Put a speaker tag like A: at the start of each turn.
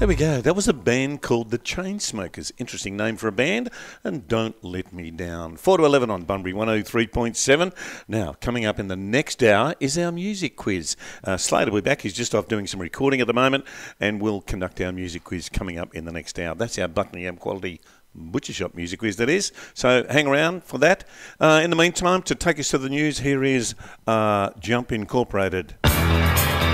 A: There we go. That was a band called the Chainsmokers. Interesting name for a band. And Don't Let Me Down. 4 to 11 on Bunbury 103.7. Now, coming up in the next hour is our music quiz. Slater will be back. He's just off doing some recording at the moment. And we'll conduct our music quiz coming up in the next hour. That's our Buckingham quality butcher shop music quiz, that is. So hang around for that. In the meantime, to take us to the news, here is Jump Incorporated.